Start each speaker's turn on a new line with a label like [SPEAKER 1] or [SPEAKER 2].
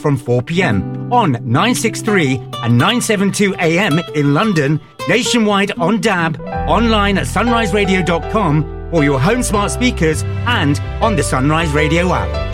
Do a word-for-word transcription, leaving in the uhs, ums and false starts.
[SPEAKER 1] from four p.m. on nine sixty-three and nine seventy-two A M in London, nationwide on D A B, online at sunrise radio dot com, or your home smart speakers and on the Sunrise Radio app.